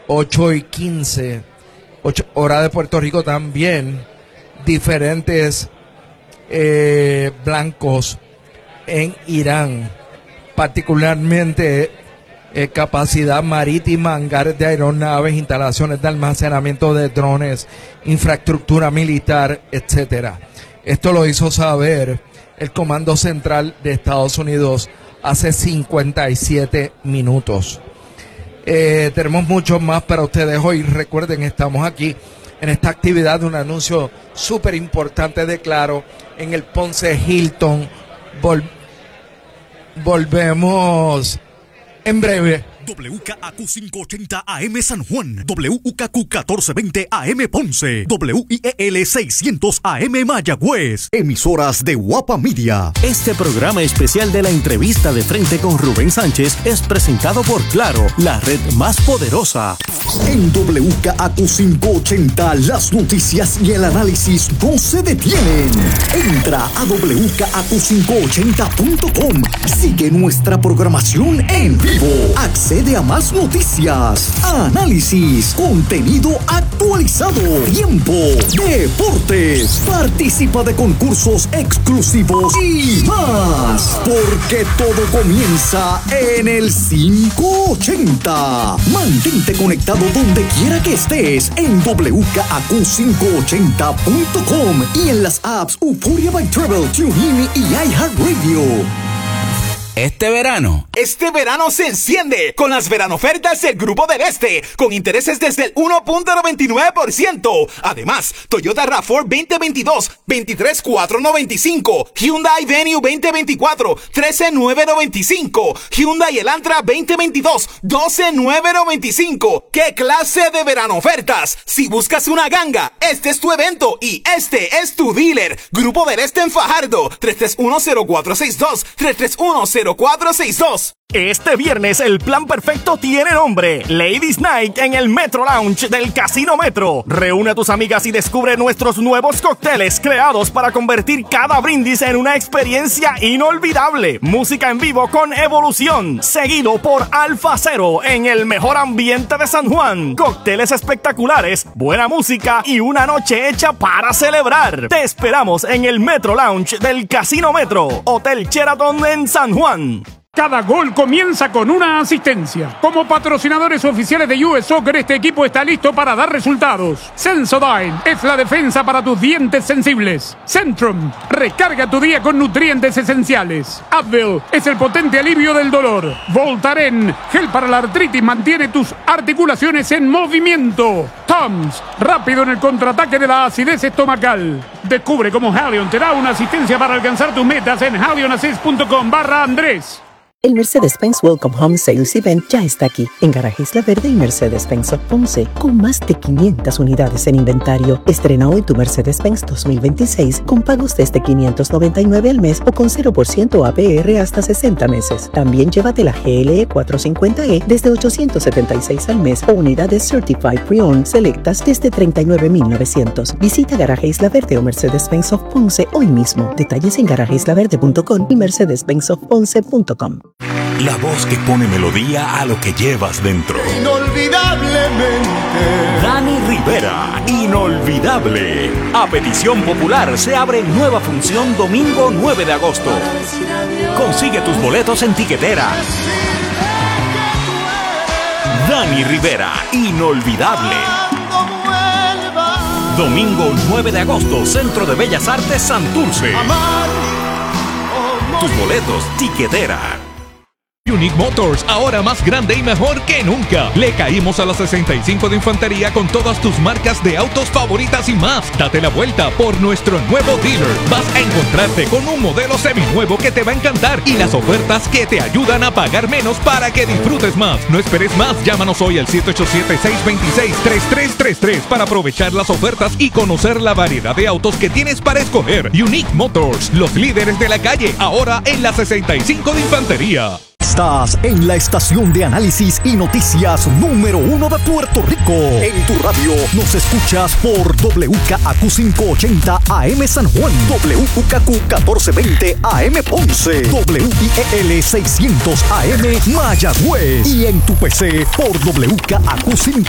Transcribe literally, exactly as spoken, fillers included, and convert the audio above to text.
ocho y quince, ocho, hora de Puerto Rico también, diferentes eh, blancos en Irán, particularmente eh, capacidad marítima, hangares de aeronaves, instalaciones de almacenamiento de drones, infraestructura militar, etcétera. Esto lo hizo saber el Comando Central de Estados Unidos hace cincuenta y siete minutos. Eh, tenemos mucho más para ustedes hoy. Recuerden, estamos aquí en esta actividad de un anuncio súper importante de Claro en el Ponce Hilton. Vol- volvemos en breve. W K A Q quinientos ochenta A M San Juan, W K Q catorce veinte A M Ponce, W I E L seiscientos A M Mayagüez, emisoras de Guapa Media. Este programa especial de la entrevista de frente con Rubén Sánchez es presentado por Claro, la red más poderosa. En W K A Q quinientos ochenta, las noticias y el análisis no se detienen. Entra a W K A Q quinientos ochenta punto com. Sigue nuestra programación en vivo. Accede a más noticias, análisis, contenido actualizado, tiempo, deportes, participa de concursos exclusivos y más. Porque todo comienza en el quinientos ochenta. Mantente conectado donde quiera que estés en W K A Q quinientos ochenta punto com y en las apps Euphoria by Travel, TuneIn y iHeartRadio. Este verano. Este verano se enciende con las veranofertas del Grupo del Este, con intereses desde el uno punto noventa y nueve por ciento. Además, Toyota RAV cuatro veinte veintidós, veintitrés mil cuatrocientos noventa y cinco, Hyundai Venue veinte veinticuatro, trece mil novecientos noventa y cinco, Hyundai Elantra veinte veintidós, doce mil novecientos noventa y cinco. ¿Qué clase de veranofertas? Si buscas una ganga, este es tu evento y este es tu dealer. Grupo del Este en Fajardo, tres tres uno cero cuatro seis dos, tres tres uno cero cuatro seis dos. Este viernes el plan perfecto tiene nombre: Ladies Night en el Metro Lounge del Casino Metro. Reúne a tus amigas y descubre nuestros nuevos cócteles creados para convertir cada brindis en una experiencia inolvidable. Música en vivo con Evolución, seguido por Alfa Cero en el mejor ambiente de San Juan. Cócteles espectaculares, buena música y una noche hecha para celebrar. Te esperamos en el Metro Lounge del Casino Metro, Hotel Sheraton en San Juan. Cada gol comienza con una asistencia. Como patrocinadores oficiales de U S Soccer, este equipo está listo para dar resultados. Sensodyne es la defensa para tus dientes sensibles. Centrum, recarga tu día con nutrientes esenciales. Advil es el potente alivio del dolor. Voltaren, gel para la artritis, mantiene tus articulaciones en movimiento. Tums, rápido en el contraataque de la acidez estomacal. Descubre cómo Halion te da una asistencia para alcanzar tus metas en halionassist punto com barra Andrés. El Mercedes-Benz Welcome Home Sales Event ya está aquí, en Garaje Isla Verde y Mercedes-Benz of Ponce, con más de quinientas unidades en inventario. Estrena hoy tu Mercedes-Benz dos mil veintiséis con pagos desde quinientos noventa y nueve al mes o con cero por ciento A P R hasta sesenta meses. También llévate la G L E cuatrocientos cincuenta E desde ochocientos setenta y seis al mes o unidades Certified Pre-Owned selectas desde treinta y nueve mil novecientos. Visita Garaje Isla Verde o Mercedes-Benz of Ponce hoy mismo. Detalles en garaje isla verde punto com y mercedes benz of ponce punto com. La voz que pone melodía a lo que llevas dentro. Inolvidablemente. Dani Rivera, Inolvidable. A petición popular se abre nueva función domingo nueve de agosto. Consigue tus boletos en Tiquetera. Dani Rivera, Inolvidable. Domingo nueve de agosto, Centro de Bellas Artes Santurce. Tus boletos, Tiquetera. Unique Motors, ahora más grande y mejor que nunca. Le caímos a la sesenta y cinco de Infantería con todas tus marcas de autos favoritas y más. Date la vuelta por nuestro nuevo dealer. Vas a encontrarte con un modelo seminuevo que te va a encantar y las ofertas que te ayudan a pagar menos para que disfrutes más. No esperes más, llámanos hoy al siete ocho siete, seis dos seis, tres tres tres tres para aprovechar las ofertas y conocer la variedad de autos que tienes para escoger. Unique Motors, los líderes de la calle, ahora en la sesenta y cinco de Infantería. Estás en la estación de análisis y noticias número uno de Puerto Rico. En tu radio nos escuchas por W K A Q quinientos ochenta A M San Juan, W K Q catorce veinte A M Ponce, W I E L seiscientos A M Mayagüez y en tu P C por W K A Q quinientos